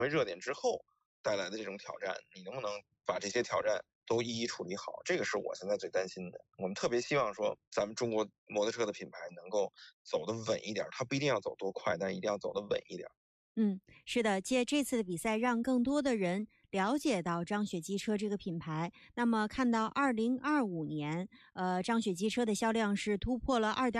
为热点之后带来的这种挑战，你能不能把这些挑战都一一处理好？这个是我现在最担心的。我们特别希望说，咱们中国摩托车的品牌能够走得稳一点，它不一定要走多快，但一定要走得稳一点。 是的，借这次的比赛，让更多的人了解到张雪机车这个品牌。那么看到2025年，张雪机车的销量是突破了